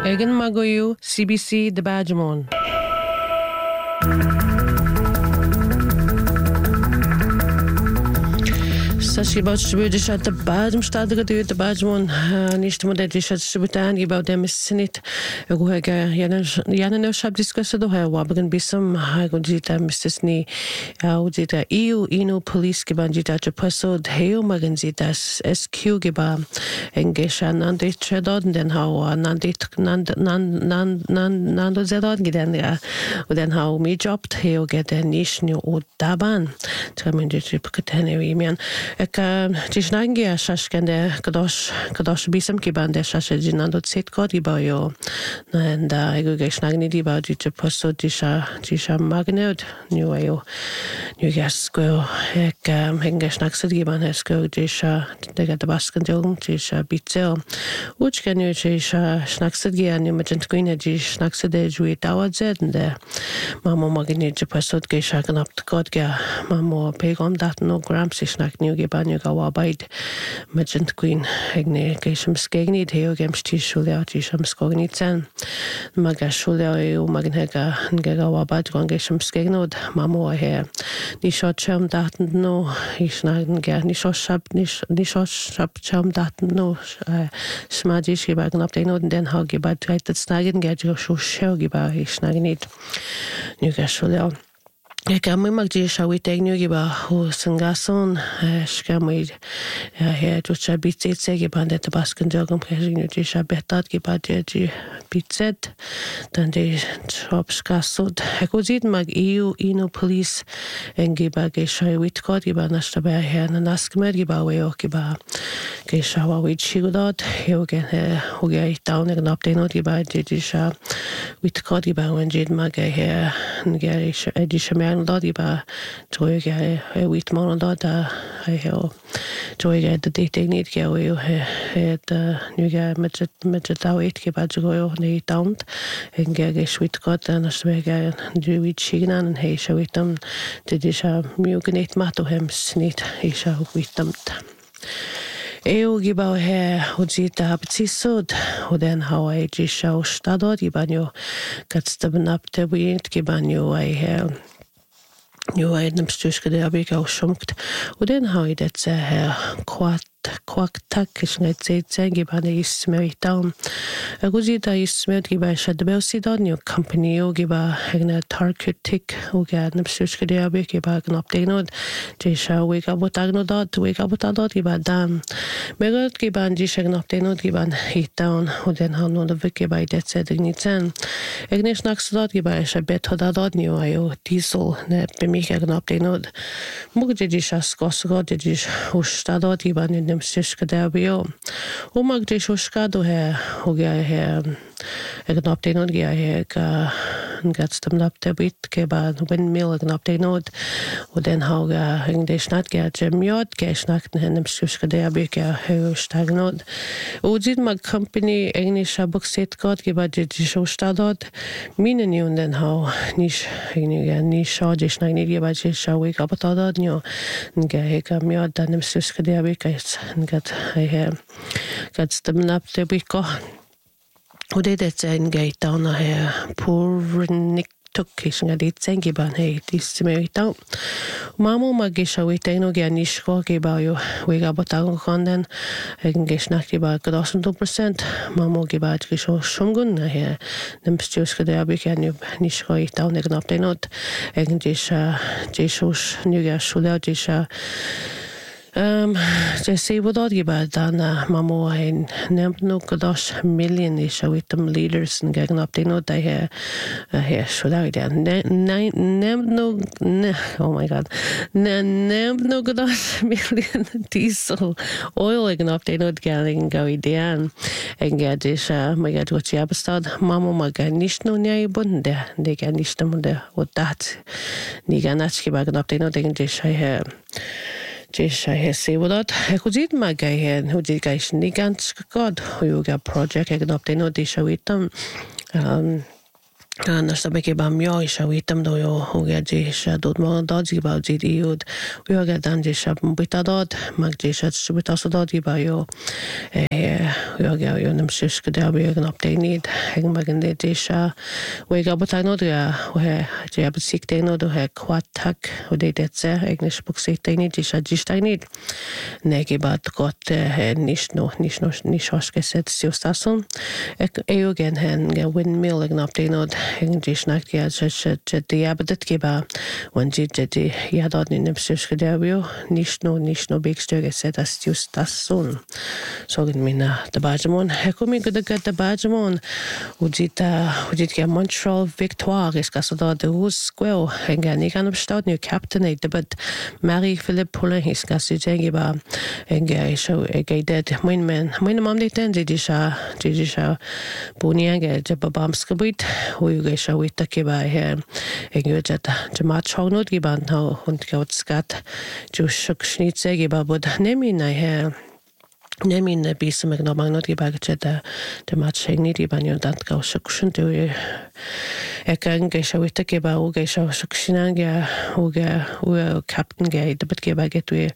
Egan Magoyu, CBC de Badgemon. Sashibot Shibuja shot the Badm started to the Badgemon, Nishtamode shot Shibutan about them Senate. Yana shop discussed the Wabagan Bissum, Hagojita, Mr. Snee, Audita, EU, Inu, Police Gibanjita, Chapaso, Heo Maganzita, SQ Giba, Engesha, Nandi Tredod, and then how Nando Zedod Gidania, then how me dropped Heo get a niche new old Daban, Taminjip Catanarian. Tishnangia Shashkande Kadosh Bisam Kibande Shashajinando Setkod Gibayo and Aggregation Diba Jita Posto Tisha Magnod New Ayo New Gasco Hengash Naxad Giban Hesco Jisha they got the Baskandil Jisha Bitzel which can you Jisha Schnaxadia New Magent Queen Jish Naxade with our Zed and there Mamma Magani Japasto Geshagan up to Godga Mamma Pegom that no Gramps Schnack New Giban Wabide Magent Queen Egne Gasham Skagni Teo Gamsti Shulia Jisham Skognitsen Magashulia Magnega and Gaga Wabad Gongasham Skagnod Mamo here Nisho Chum that no Ishnagan Ga Nisho Shap Chum that no Smajish Gibagan up they know and then how Gibad right that snagging Gadjo Show Giba Ishnagin Nugashulia. Gamma Magdisha we take new giba who sangason skamid here to chabit segiban at the Baskin Jogum Jisha betat gibaji bitzet then they shops castled Hekuzid mag EU Ino police and giba gesha with god giba nastaba here and askmer giba way okiba geshawa with shigudot yogen hugai down and up they not giba jisha with god giba when jid mag here and garish edisha Dodiba, Joy wheat monodota, I have Joy the dating need go had new guy Majatawit Gibajo, they don't, and Gagish with God and a swagger, do with Shigan and Haysha with them, the disha muganate matohem snit, Isha with them. Eu gibau he hojita abtsisod hoden hawai jisha stadod gibanyo katstabnap te wint gibanyo I have New items tussen de heb ik ook schomkt. Hoe dan hou je dat ze kwak tak is net zijn giban is meer down. Guzita is meer giba shad belsi dan new company o giba hegna targetik o ga nem tussen de heb ik giba knap tegenod. Jesha wake up dat giba dan. Megat giban jesha knap tegenod giban hit down. Hoe dan hou no de wiki bij dat ze ding niet zijn. Ik nes nax dat giba is bet dat new ayo diesel ne Mika knap tegenod. Mocht je jesha skosgod jesha ustadot giban in dem Siska Dabio. O Magdish Oskado hair, Hoga hair, a gnopte nod gia hair, gets them up the bit, Keba, windmill, a gnopte nod, or then Hoga, English not get Jemiot, Gashnakt, and them Siska Dabika, who stagnod. O did my company, English book set God, Giba did Ostadot, meaning you and then how niche, niche, Jish Nine, but shall wake up at all, no, and Gaheka Miot, and them Siska Dabika. Got I have got them up the week. Who did it and gate down a hair? Poor Nick took kissing at it, thank you, but hey, this merit out. Mamma Magisha, we take no ganish, cocky by you. We got but I can then I can get snacky about 2%. Mamma give out Gisho Shumgun here. Them stews could there be can you nishko down the up the note. I can Jisha New Gas Shula Jisha. Jesse would all give out Mamo and Nemno Godosh million ish with them leaders and getting up. They know they here should I then Nemno oh my god Nemno Godosh million diesel oil like up. They know getting go down and get this my god what you have started Mamo Maganish no near bunde they can nish them there what that Niganachki back up. They know they can just I Jish I say what that I could eat my guy here who did guys Nigans God who you got project I can up they know they show it them Annars da beke bam ja is witam do jo hoge je dod ma dodzi ba je diod yoga dan je shab bitadod mag je shat bitasodod ba yo yoga yo nam shish kada bi gan update heg magan de je we ga botano de we je ab sik de no do he kwatak o de detze egnish book sik de ni je steinit nege ba got he nicht hoske set stason yoga hen ge windmill gan update English snack ja je diabetes geba und je ja dort in dem Psychologie nicht nur big stöge set das just das so sagen mir der Bajamon kommen gut der Bajamon und ja Montreal Victoire ist das da der Square hängen nicht an Stadt New Captain but Marie Philippe Poulin ist das je geba hängen so geht mein Mom dit denn die ja boniage je babamskabit Ugesha wita kiba he engujata jama chognod giban ha und gautskat ju shukšnitse giba bod nemina he nemin bisem gnomagnod giba gcheta jama chengni giban yon dat gau shukshun tu ekan gesha wita kiba ugesha shukshinanga uga captain ge debet giba getu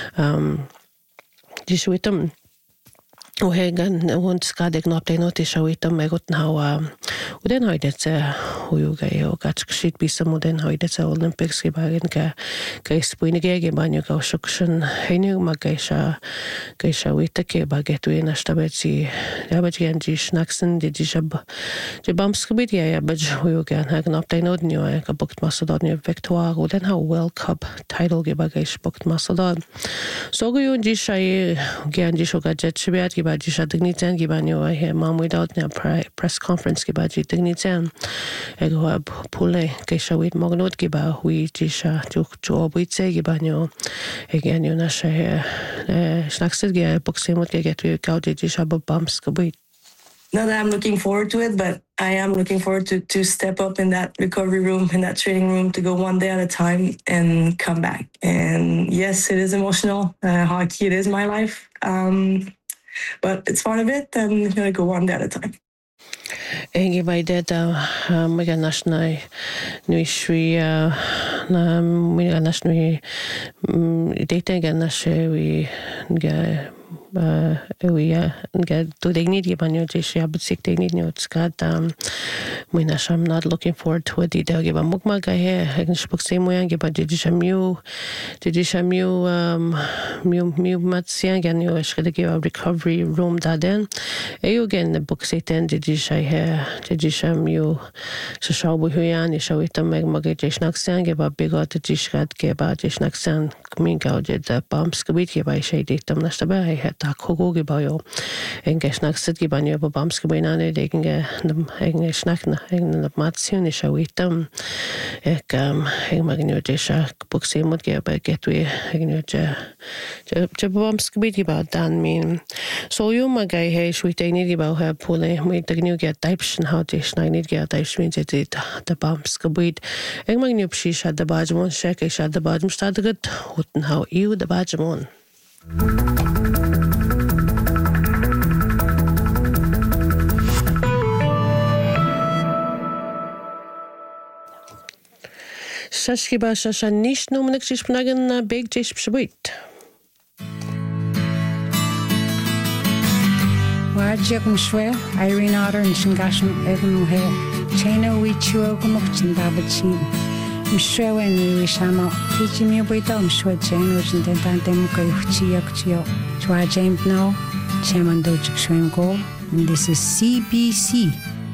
diswitam Och hegan hon ska det knappt något i showita med gott ha och den har det så hur jag och att skit bisa modern har det så Olympics gebagen ka spoinige ge banyo ka shukshin henu magesha wita ke bagetu ina stabetsi ja bet gen ji snacksen de jab je bamskbit ja bet hur gan ha knappt något nu ka bukt masodon ju Victoire och den har World Cup title gebagesh bukt masodon så går ju ji shai gen ji shoga jetchbet Baji Shadagnitan Gibanyo here mom without a press conference Gibaji Dignitan Ego Pule Keshawit Mognot Giba Hui Jisha Jobuitse Gibanyo again you nasha here Schnaxed Gia Boximot get to Gaudi Jisha Bumps Gabuit. Not that I'm looking forward to it, but I am looking forward to step up in that recovery room, in that training room, to go one day at a time and come back. And yes, it is emotional. Hockey, it is my life. But it's part of it, and I'm going to go one day at a time. Enge by that, mega national nu shri mega national data ganashe we to dignity banyo jeshi absik dignity skat I'm not looking forward to it either giba mukma ga he egnish boxing moyan giba jishamu matsian gan yo shkede giba recovery room da den again the boxing ten jisha he jishamu shabu huyan ishawita meg mage jishnaxan giba bigot jishkat giba jishnaxan minga the bombs gibit giba shady tam nashtabe ta kogo gibayo engesnaxet gibanyo bombs gibinane degen engesnakna egen matsion ishawitam ek magno jesha boxing mod giba getwe egno je bombs gibit giba dan min so you magay he shwiteni giba ha pole mit degnu get types how dish nine get types means it the bombs gibit eg magno pshisha the bajmon shek isha the bajm stadget hoten how you the bajmon Shashkiba shasha nicht nur mit sich pnagen big dish pshwit. Wajak mshwe Irene Otter and Shingasham Evan he China we chuo kumukchin babachin mshwe when we shama teaching me boy dom shwe chain which in den dem ko chiyo chwa james now chairman do chshwem go and this is CBC.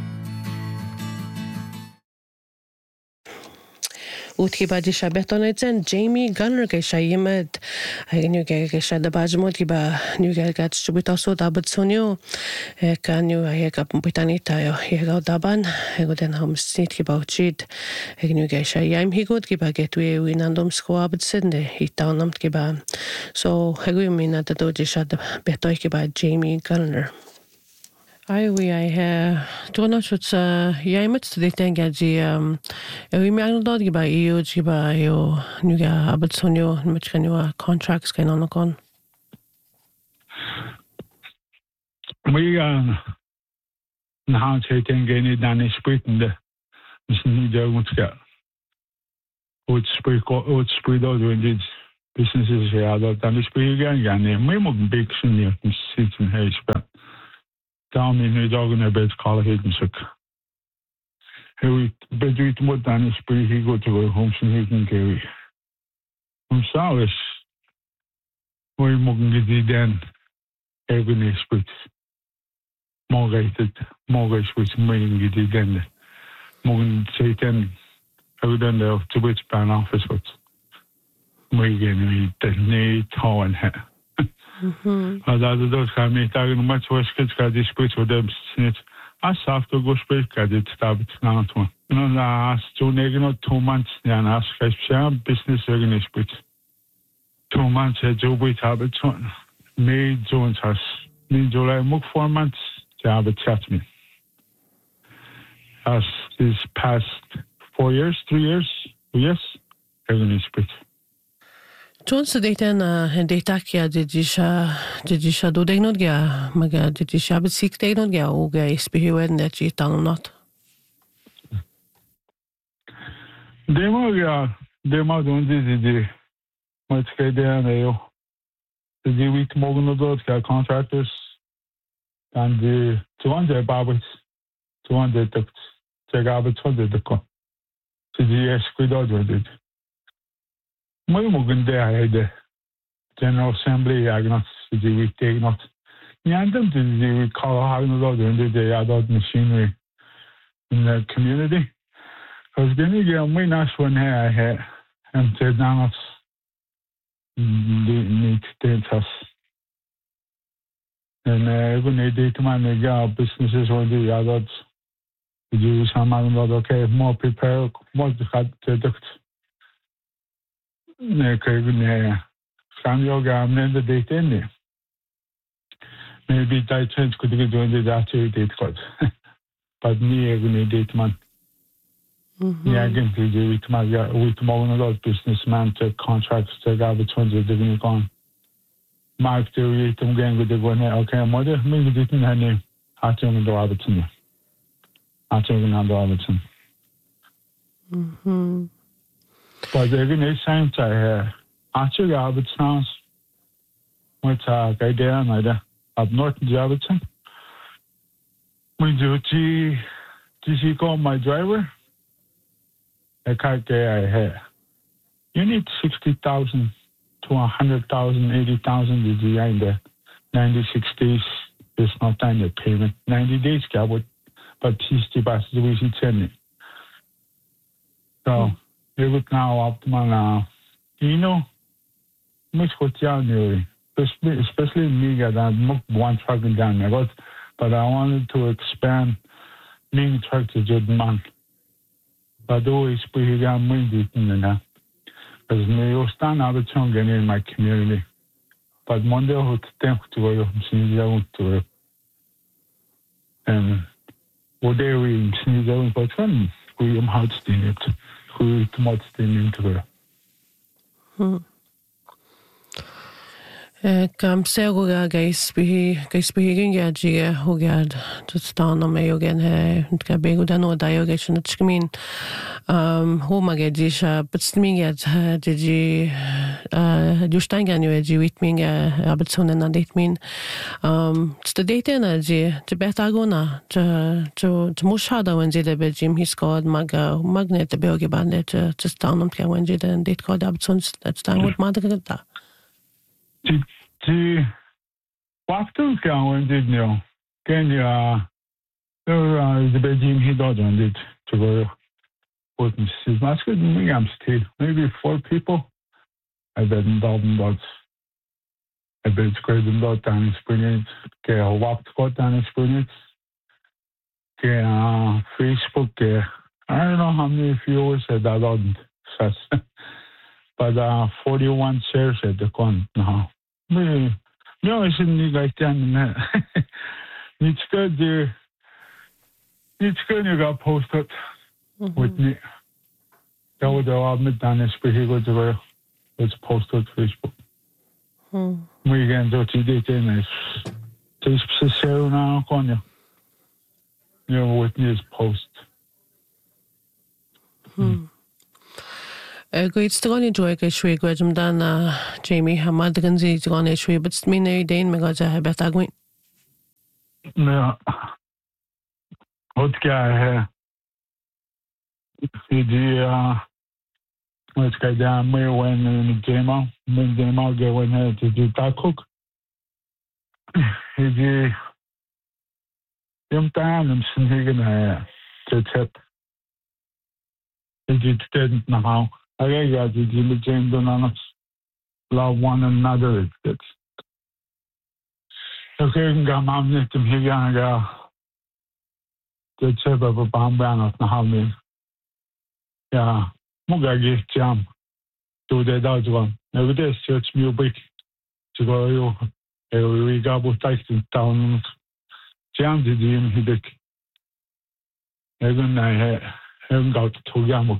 Utkiba disha betonetzen Jamie Gunner gesha yemed agnu gesha da bajmot kiba nu gelgat chubitaso da batsonyo kanyu ayeka pitanita yo yega daban egoden ham snit kiba uchit agnu gesha yam higot kiba getwe winandom squab sende hitaunam kiba so egu mina da disha da betoy kiba Jamie Gunner I don't know what's met to the thing as we may not give by you, give by you, Nuga Abatsonio, much can you contracts can on the con. We now taking any Danish Britain Misschien niet moet gaan. Ooit spreekt uit in dit businesses ja dat dan is spreken ja nee maar moet een beetje niet zitten hij speelt. Daarom in de dagen naar bed kallen het musik. Hij bedoelt moet dan is spreken goed te homes en heken keer. Ons maar je moet niet dan even niet spreken. Morgen is het meer die dan. Morgen zitten we dan de te wit plan office wat. We niet houden. Dat gaan we daar maar zoals het gaat die spits voor de niet. Als after go spits gaat dit staat nou toe. Nou als toen ik 2 months ja als ik business organisatie. 2 months het zo bij hebben zo mee zo'n has. In July moet 4 months ja het chat me. As this past 4 years, 3 years, yes, organisatie. Toen ze deden en detakia didisha do degnod ga maga didisha betsik degnod ga o ga isbehewen dat je dan not. Demo doen die wat ga daar yo. Die week mogen dat ga contractors dan de 200 babels 200 dat ze gaan 200 de ko. Ze die is cuidado dit. Maar je moet de General Assembly eigenlijk die we tegen dat. Ja, dan die we call how in the machinery in the community. Because then you get my nice one here and said now it's need to us. And even they did my job businesses or the others. Do some okay, more prepare, more to nee, gaan yoga de date in there. Maybe that change could be doing the date code. But me even date man. Yeah, again to do with my businessman to contracts to have a 20 digging on. Mark to read them again with the one okay, mother, maybe didn't have name. I think I'm the Robertson. I think I'm the Robertson. But even this time actually Robertson with a guy there up north in Robertson. We do GC call my driver. I can't get I had. You need 60,000 to 100,000, 80,000 is in the 96 days. There's no time to payment. 90 days, but 60 bucks the way she sent it. So. They look now up to my much what young especially me that I'm one trucking down there, but I wanted to expand being truck to good man. But always we got windy in that. Because me stand out of tongue in my community. But Monday I would think to it. And what they were sneeze out but fun. We am hard to it. Who tomates into it. Kam segoga gaisbehigin gajiga hugad to stand on me again he bego da no diogation at skmin homa gadisha but smingat digi du steingan you ji with me abetsonen and it mean the data energy to betagona to mushada when the bejim his called magnet the beogi bandet to stand on when the date called abetsons that's time with madagata. The Wafton going did know. Can you the Beijing he doesn't did to go with Mrs. Mascot and I'm still maybe 4 people. I bet involved in that. I bet it's great in that down in Spring. Okay, I walked got down in Spring. Okay, Facebook. I don't know how many viewers said that on but 41 shares at the con now. No, I shouldn't like that. It's good there. It's good you got posted with me. That would have been done as pretty good to it's posted Facebook. We can do it in this share now on you. You know, with this post. Go it's gone enjoy a shwe gwajum dan Jamie Hamad ganzi gone shwe but mine dain me gaja beta gwin. Ja. Wat ga let's go down me when in the demo go in here to do that cook. Down and snigging to tip. Did now. I got the Jim on us. Love one another. It's okay, got my victim here. I got the tip of a bomb ban of the house. Yeah, Mugagi jam. Do the dodge one. Every day, search me a week to go. We got both Tyson down. Jam did him, he did. Even I haven't got to Yamuk,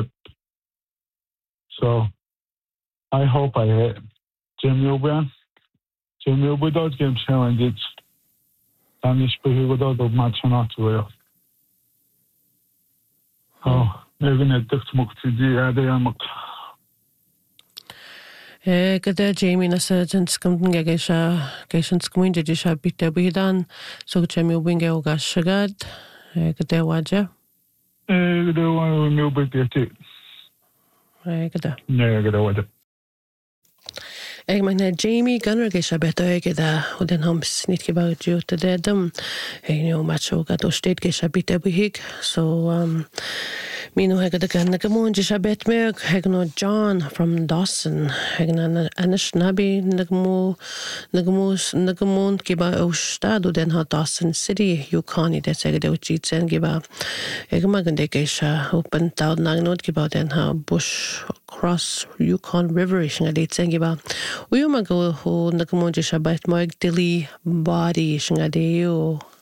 so I hope I hit Jim Milburn. Jim Milburn does game challenges. And this people without the match not well. Oh, maybe not the smoke to the other. Gada Jamie na sa dyan skamdun gagasha gagashan skamuin jadi siya bita bihidan so chami ubinga uga shagad gada waja Gada wa mi ubinga ti gada gada waja magna Jamie gunner gagasha bita gada og den hams nit kiba juta dedam macho gado state gagasha bita bihig so Mino hegada gan nagamon jisha betmerg hegno John from Dawson hegna anish nabi nagamon giba ostado den ha Dawson City Yukon det segade uchitsen giba egmagande gesha open down nagnod giba den ha Bush Cross Yukon River shinga det giba uyumago ho nagamon jisha betmerg Dilly body shinga deo